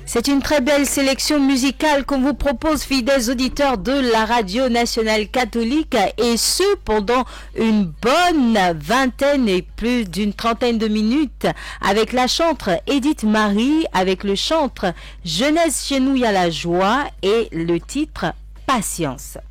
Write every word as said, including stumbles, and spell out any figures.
C'est une très belle sélection musicale qu'on vous propose, fidèles auditeurs de la radio nationale catholique, et ce pendant une bonne vingtaine et plus d'une trentaine de minutes, avec la chantre Edith Marie, avec le chantre Jeunesse chez nous il y a la joie et le titre Patience.